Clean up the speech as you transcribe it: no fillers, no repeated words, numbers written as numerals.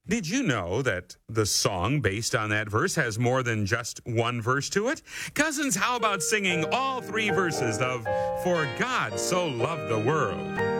Did you know that the song based on that verse has more than just one verse to it? Cousins, how about singing all three verses of For God So Loved the World?